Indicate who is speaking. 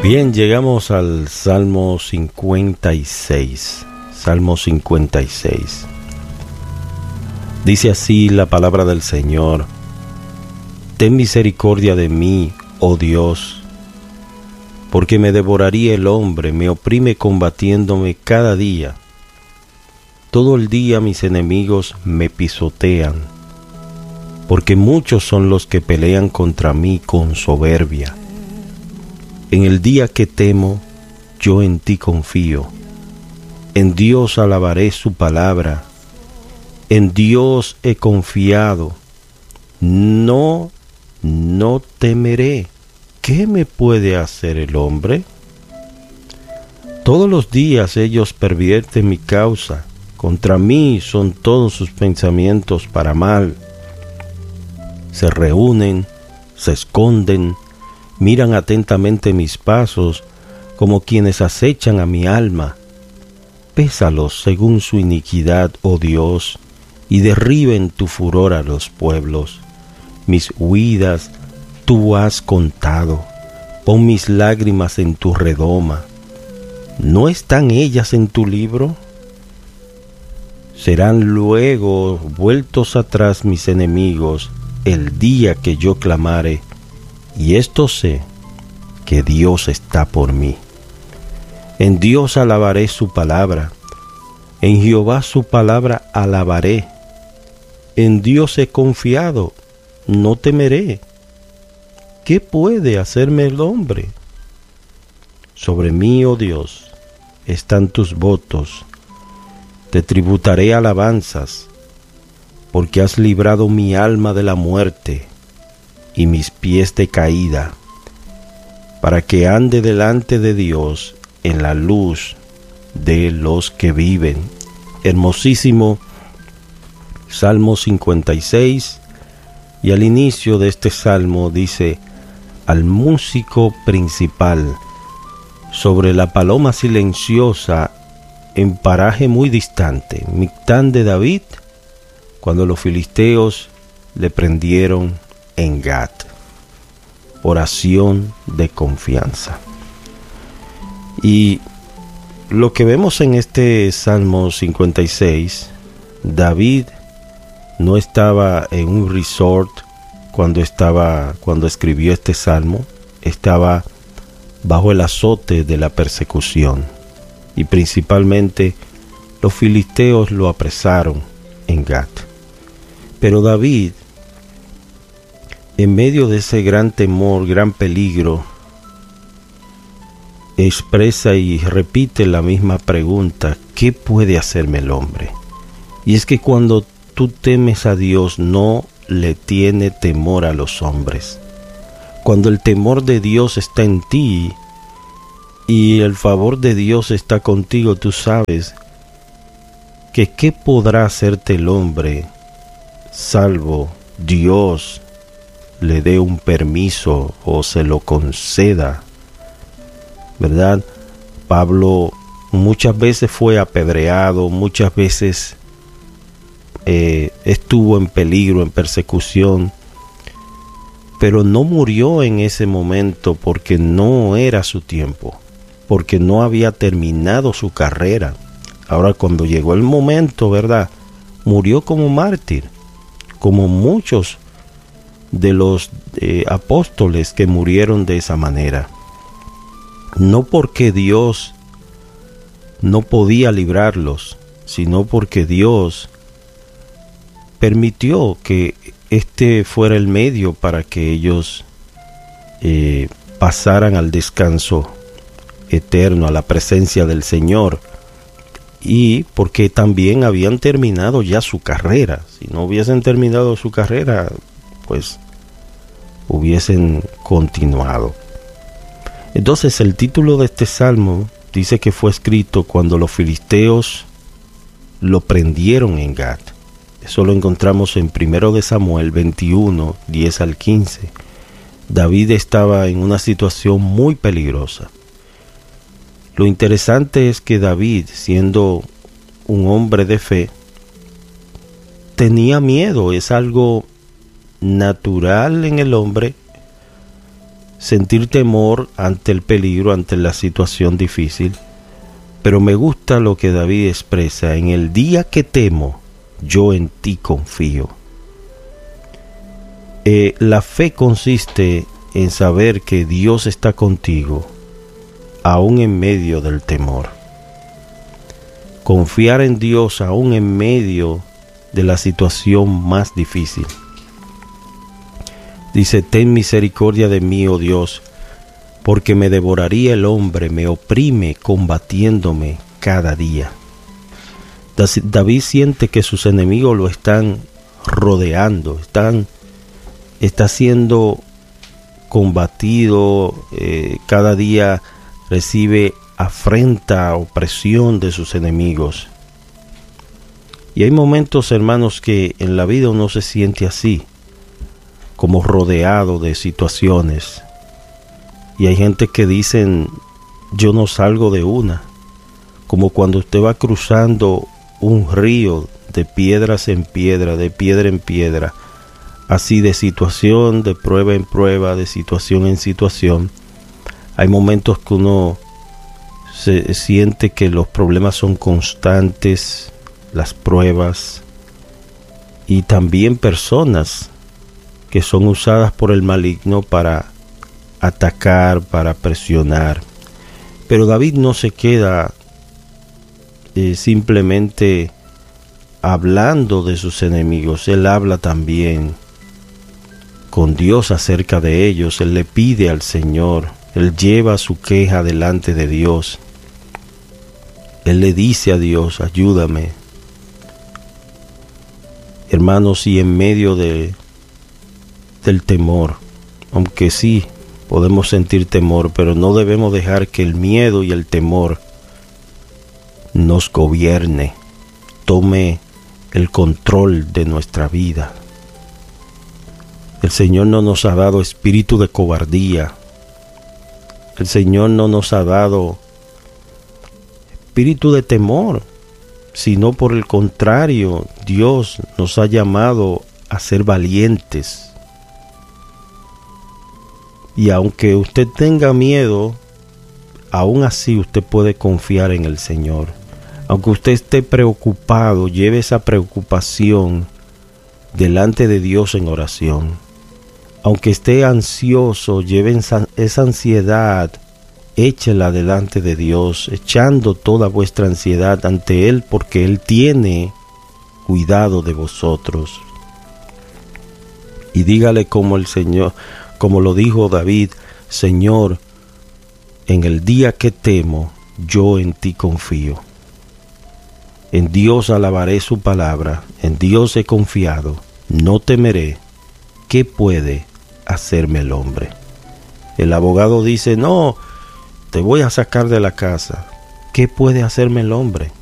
Speaker 1: Bien, llegamos al Salmo 56. Salmo 56. Dice así la palabra del Señor: Ten misericordia de mí, oh Dios, porque me devoraría el hombre, me oprime combatiéndome cada día. Todo el día mis enemigos me pisotean, porque muchos son los que pelean contra mí con soberbia. En el día que temo, yo en ti confío. En Dios alabaré su palabra. En Dios he confiado. No temeré. ¿Qué me puede hacer el hombre? Todos los días ellos pervierten mi causa. Contra mí son todos sus pensamientos para mal. Se reúnen, se esconden, miran atentamente mis pasos, como quienes acechan a mi alma. Pésalos según su iniquidad, oh Dios, y derriben tu furor a los pueblos. Mis huidas tú has contado, pon mis lágrimas en tu redoma. ¿No están ellas en tu libro? Serán luego vueltos atrás mis enemigos el día que yo clamare, y esto sé, que Dios está por mí. En Dios alabaré su palabra, en Jehová su palabra alabaré. En Dios he confiado, no temeré. ¿Qué puede hacerme el hombre? Sobre mí, oh Dios, están tus votos. Te tributaré alabanzas, porque has librado mi alma de la muerte y mis pies de caída, para que ande delante de Dios en la luz de los que viven. Hermosísimo Salmo 56, y al inicio de este salmo dice: al músico principal, sobre la paloma silenciosa en paraje muy distante, Mictán de David, cuando los filisteos le prendieron en Gat. Oración de confianza. Y lo que vemos en este Salmo 56, David no estaba en un resort cuando escribió este salmo, estaba bajo el azote de la persecución, y principalmente los filisteos lo apresaron en Gat. Pero David, en medio de ese gran temor, gran peligro, expresa y repite la misma pregunta: ¿qué puede hacerme el hombre? Y es que cuando tú temes a Dios, no le tiene temor a los hombres. Cuando el temor de Dios está en ti y el favor de Dios está contigo, tú sabes que ¿qué podrá hacerte el hombre salvo Dios le dé un permiso o se lo conceda? ¿Verdad? Pablo muchas veces fue apedreado, muchas veces estuvo en peligro, en persecución, pero no murió en ese momento porque no era su tiempo, porque no había terminado su carrera. Ahora, cuando llegó el momento, ¿verdad?, murió como mártir, como muchos de los apóstoles que murieron de esa manera. No porque Dios no podía librarlos, sino porque Dios permitió que este fuera el medio para que ellos pasaran al descanso eterno, a la presencia del Señor, y porque también habían terminado ya su carrera. Si no hubiesen terminado su carrera, pues hubiesen continuado. Entonces el título de este salmo dice que fue escrito cuando los filisteos lo prendieron en Gat. Eso lo encontramos en 1 Samuel 21, 10 al 15. David estaba en una situación muy peligrosa. Lo interesante es que David, siendo un hombre de fe, tenía miedo. Es algo natural en el hombre sentir temor ante el peligro, ante la situación difícil. Pero me gusta lo que David expresa: en el día que temo, yo en ti confío. La fe consiste en saber que Dios está contigo, aún en medio del temor. Confiar en Dios aún en medio de la situación más difícil. Dice: ten misericordia de mí, oh Dios, porque me devoraría el hombre, me oprime combatiéndome cada día. David siente que sus enemigos lo están rodeando, está siendo combatido, cada día recibe afrenta, opresión de sus enemigos. Y hay momentos, hermanos, que en la vida uno se siente así, como rodeado de situaciones. Y hay gente que dicen: yo no salgo de una. Como cuando usted va cruzando un río de piedras en piedra, de piedra en piedra, así de situación, de prueba en prueba, de situación en situación. Hay momentos que uno se siente que los problemas son constantes, las pruebas, y también personas que son usadas por el maligno para atacar, para presionar. Pero David no se queda simplemente hablando de sus enemigos. Él habla también con Dios acerca de ellos. Él le pide al Señor, él lleva su queja delante de Dios. Él le dice a Dios: ayúdame. Hermanos, y en medio del temor, aunque sí podemos sentir temor, pero no debemos dejar que el miedo y el temor nos gobierne, tome el control de nuestra vida. El Señor no nos ha dado espíritu de cobardía. El Señor no nos ha dado espíritu de temor, sino por el contrario, Dios nos ha llamado a ser valientes. Y aunque usted tenga miedo, aún así usted puede confiar en el Señor. Aunque usted esté preocupado, lleve esa preocupación delante de Dios en oración. Aunque esté ansioso, lleve esa ansiedad, échela delante de Dios, echando toda vuestra ansiedad ante Él, porque Él tiene cuidado de vosotros. Y dígale como el Señor, como lo dijo David: Señor, en el día que temo, yo en ti confío. En Dios alabaré su palabra, en Dios he confiado, no temeré. ¿Qué puede hacerme el hombre? El abogado dice: no, te voy a sacar de la casa. ¿Qué puede hacerme el hombre?